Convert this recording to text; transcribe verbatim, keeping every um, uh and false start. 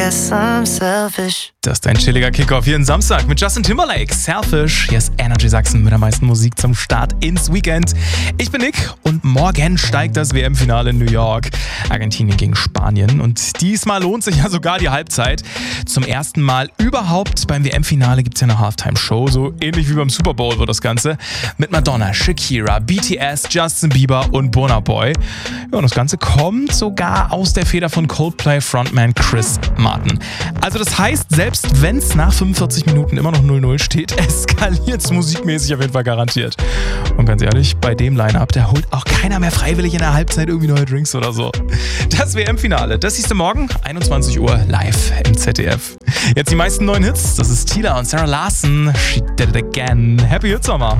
Guess I'm selfish. Das ist ein chilliger Kickoff hier am Samstag mit Justin Timberlake. Selfish. Hier ist Energy Sachsen mit der meisten Musik zum Start ins Weekend. Ich bin Nick und morgen steigt das W M-Finale in New York. Argentinien gegen Spanien. Und diesmal lohnt sich ja sogar die Halbzeit. Zum ersten Mal überhaupt beim W M-Finale gibt es ja eine Halftime-Show. So ähnlich wie beim Super Bowl wird das Ganze. Mit Madonna, Shakira, B T S, Justin Bieber und Burna Boy. Ja, und das Ganze kommt sogar aus der Feder von Coldplay-Frontman Chris Martin. Also das heißt, selbst wenn es nach fünfundvierzig Minuten immer noch null null steht, eskaliert es musikmäßig auf jeden Fall garantiert. Und ganz ehrlich, bei dem Line-Up, der holt auch keiner mehr freiwillig in der Halbzeit irgendwie neue Drinks oder so. Das W M-Finale, das siehst du morgen, einundzwanzig Uhr, live im Z D F. Jetzt die meisten neuen Hits, das ist Tila und Sarah Larson, She Did It Again. Happy Hits Sommer.